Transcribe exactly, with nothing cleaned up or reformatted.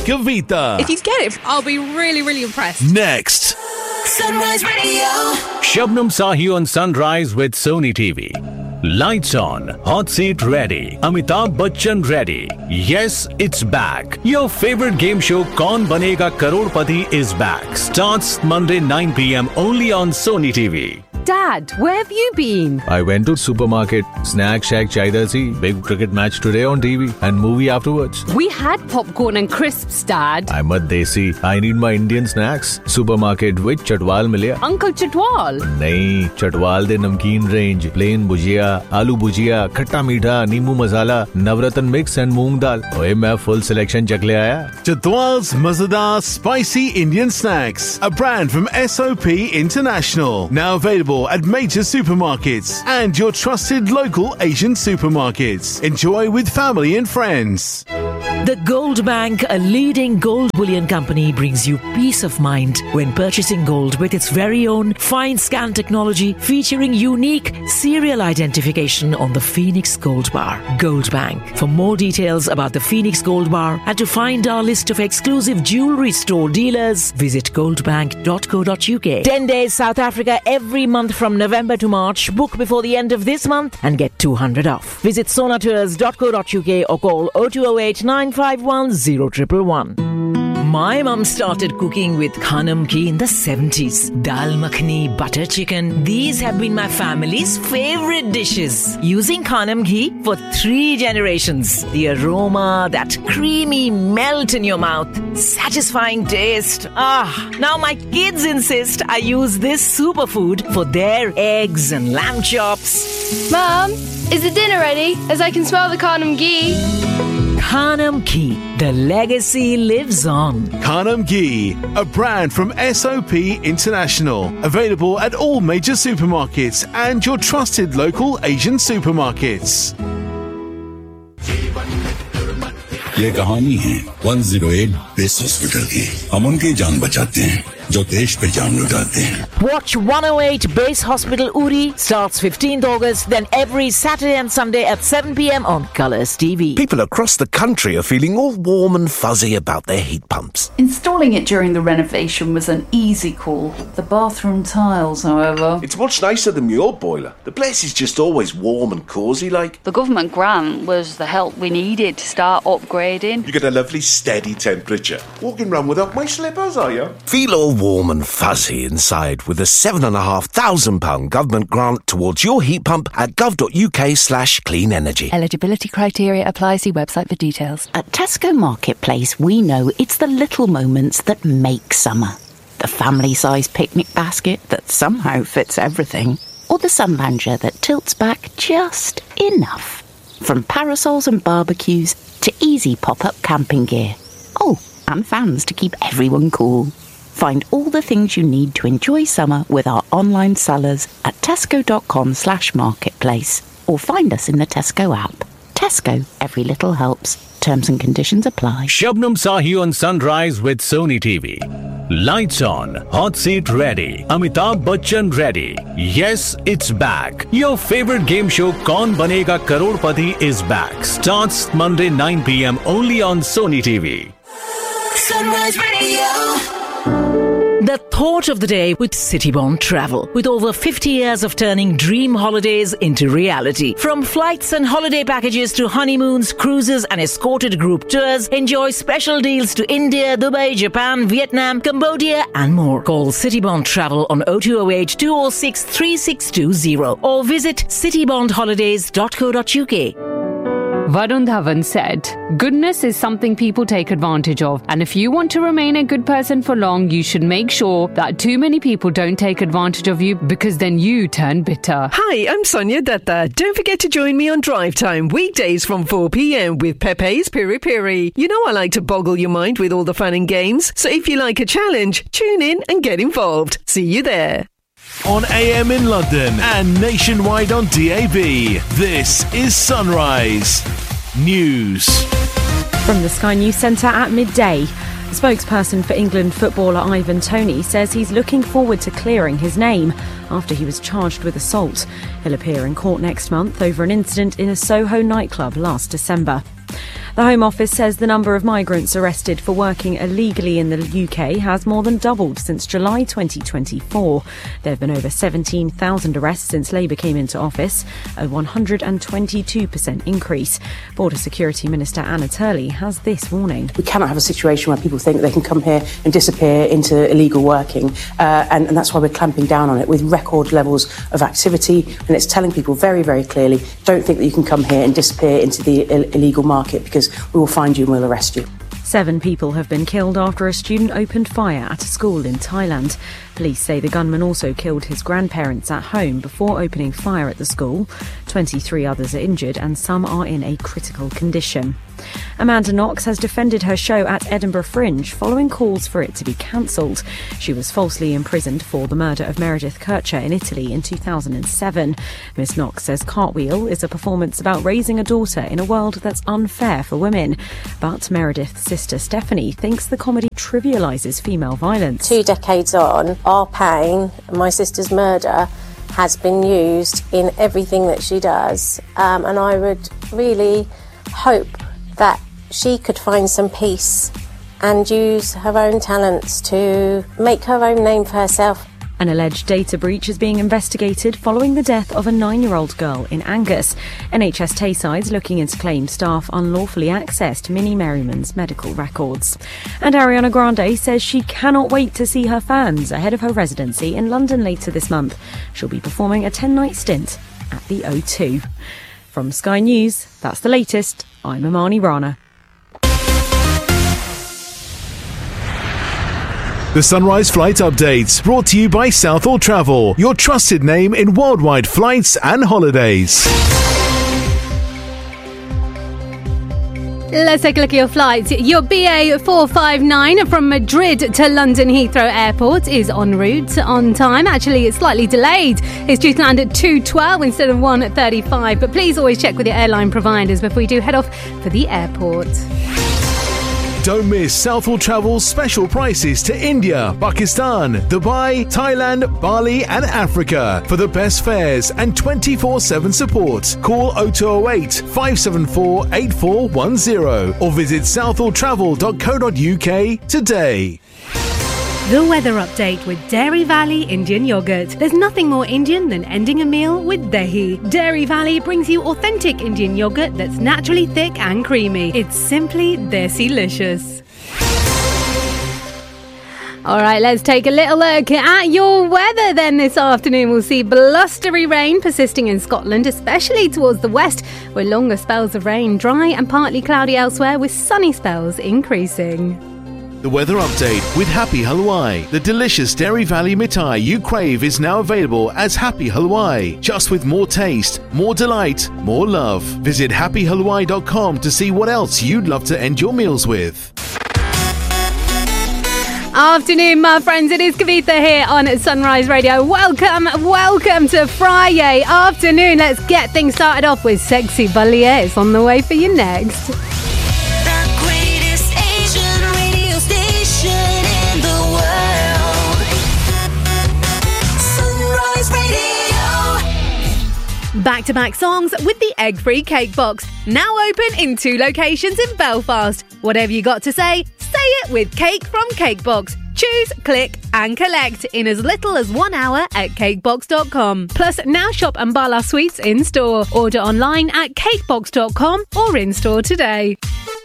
Kavita. If you get it, I'll be really, really impressed. Next. Sunrise Radio. Shabnam Sahi on Sunrise with Sony T V. Lights on, hot seat ready, Amitabh Bachchan ready. Yes, it's back. Your favorite game show Kaun Banega Karodpati is back. Starts Monday nine p.m. only on Sony T V. Dad, where have you been? I went to supermarket, snack shack chaida si, big cricket match today on T V and movie afterwards. We had popcorn and crisps, Dad. I'm a desi. I need my Indian snacks. Supermarket with Chatwal milya. Uncle Chatwal? Nahin, Chatwal de namkeen range, plain bhujia, aloo bhujia, khatta meetha, neembu masala, navratan mix and moong dal. Oye, main full selection chak le aaya. Chatwal's Mazadar Spicy Indian Snacks, a brand from S O P International. Now available at major supermarkets and your trusted local Asian supermarkets. Enjoy with family and friends. The Gold Bank, a leading gold bullion company, brings you peace of mind when purchasing gold with its very own fine scan technology featuring unique serial identification on the Phoenix Gold Bar. Gold Bank. For more details about the Phoenix Gold Bar and to find our list of exclusive jewelry store dealers, visit goldbank dot co dot uk. ten days South Africa every month from November to March. Book before the end of this month and get two hundred off. Visit sonatours dot co dot uk or call oh two oh eight nine five one oh one one one. My mum started cooking with Khanam Ghee in the seventies. Dal makhani, butter chicken, these have been my family's favorite dishes. Using Khanam Ghee for three generations. The aroma, that creamy melt in your mouth, satisfying taste. Ah, now my kids insist I use this superfood for their eggs and lamb chops. Mum, is the dinner ready? As I can smell the Khanam Ghee. Khanam Ghee, the legacy lives on. Khanam Ghee, a brand from S O P International. Available at all major supermarkets and your trusted local Asian supermarkets. ये कहानी है one oh eight base hospital की। हम उनकी जान बचाते हैं जो देश पे जान लुटाते हैं। Watch one oh eight Base Hospital Uri starts fifteenth August, then every Saturday and Sunday at seven p.m. on Colours T V. People across the country are feeling all warm and fuzzy about their heat pumps. Installing it during the renovation was an easy call. The bathroom tiles, however... It's much nicer than your boiler. The place is just always warm and cosy like. The government grant was the help we needed to start upgrading. You get a lovely steady temperature. Walking around without my slippers, are you? Feel all warm and fuzzy inside with a seven and a half thousand pound government grant towards your heat pump at gov.uk slash clean energy. Eligibility criteria apply. See website for details. At Tesco Marketplace, we know it's the little moments that make summer. The family-sized picnic basket that somehow fits everything. Or the sun lounger that tilts back just enough. From parasols and barbecues to easy pop-up camping gear. Oh, and fans to keep everyone cool. Find all the things you need to enjoy summer with our online sellers at tesco.com slash marketplace or find us in the Tesco app. Tesco, every little helps. Terms and conditions apply. Shabnam Sahi on Sunrise with Sony T V. Lights on, hot seat ready, Amitabh Bachchan ready. Yes, it's back. Your favorite game show Kaun Banega Karodpati is back. Starts Monday nine p.m. only on Sony T V. Sunrise Radio. The thought of the day with Citybond Travel. With over fifty years of turning dream holidays into reality. From flights and holiday packages to honeymoons, cruises and escorted group tours, enjoy special deals to India, Dubai, Japan, Vietnam, Cambodia and more. Call Citybond Travel on oh two oh eight, two oh six, three six two oh or visit citybond holidays dot co dot uk. Varun Dhawan said, "Goodness is something people take advantage of, and if you want to remain a good person for long, you should make sure that too many people don't take advantage of you, because then you turn bitter." Hi, I'm Sonia Datta. Don't forget to join me on Drive Time weekdays from four p.m. with Pepe's Piri Piri. You know I like to boggle your mind with all the fun and games, so if you like a challenge, tune in and get involved. See you there. On A M in London and nationwide on D A B, this is Sunrise News. From the Sky News Centre at midday, the spokesperson for England footballer Ivan Toney says he's looking forward to clearing his name after he was charged with assault. He'll appear in court next month over an incident in a Soho nightclub last December. The Home Office says the number of migrants arrested for working illegally in the U K has more than doubled since July twenty twenty-four. There have been over seventeen thousand arrests since Labour came into office, a one hundred twenty-two percent increase. Border Security Minister Anna Turley has this warning. We cannot have a situation where people think they can come here and disappear into illegal working, uh, and, and that's why we're clamping down on it with record levels of activity, and it's telling people very, very clearly, don't think that you can come here and disappear into the Ill- illegal market, because we will find you and we'll arrest you. Seven people have been killed after a student opened fire at a school in Thailand. Police say the gunman also killed his grandparents at home before opening fire at the school. twenty-three others are injured and some are in a critical condition. Amanda Knox has defended her show at Edinburgh Fringe following calls for it to be cancelled. She was falsely imprisoned for the murder of Meredith Kercher in Italy in two thousand seven. Miss Knox says Cartwheel is a performance about raising a daughter in a world that's unfair for women. But Meredith's sister Stephanie thinks the comedy trivialises female violence. Two decades on, our pain, my sister's murder, has been used in everything that she does. Um, and I would really hope that she could find some peace and use her own talents to make her own name for herself. An alleged data breach is being investigated following the death of a nine-year-old girl in Angus. N H S Tayside's looking into claims staff unlawfully accessed Minnie Merriman's medical records. And Ariana Grande says she cannot wait to see her fans ahead of her residency in London later this month. She'll be performing a ten-night stint at the O two. From Sky News, that's the latest. I'm Amani Rana. The Sunrise Flight Updates, brought to you by Southall Travel, your trusted name in worldwide flights and holidays. Let's take a look at your flights. Your B A four five nine from Madrid to London Heathrow Airport is en route on time. Actually, it's slightly delayed. It's due to land at two twelve instead of one thirty-five. But please always check with your airline providers before you do head off for the airport. Don't miss Southall Travel's special prices to India, Pakistan, Dubai, Thailand, Bali and Africa. For the best fares and twenty-four seven support, call oh two oh eight, five seven four, eight four one oh or visit southall travel dot co dot uk today. The weather update with Dairy Valley Indian Yogurt. There's nothing more Indian than ending a meal with dahi. Dairy Valley brings you authentic Indian yogurt that's naturally thick and creamy. It's simply desi-licious. All right, let's take a little look at your weather then this afternoon. We'll see blustery rain persisting in Scotland, especially towards the west, with longer spells of rain, dry and partly cloudy elsewhere, with sunny spells increasing. The weather update with Happy Halwai. The delicious Dairy Valley mithai you crave is now available as Happy Halwai, just with more taste, more delight, more love. Visit happy halwai dot com to see what else you'd love to end your meals with. Afternoon, my friends. It is Kavitha here on Sunrise Radio. Welcome, welcome to Friday afternoon. Let's get things started off with Sexy Balier. It's on the way for you next. Back-to-back songs with the egg-free cake box. Now open in two locations in Belfast. Whatever you got to say, say it with Cake from Cakebox. Choose, click and collect in as little as one hour at cakebox dot com. Plus, now shop Ambala Sweets in-store. Order online at cakebox dot com or in-store today.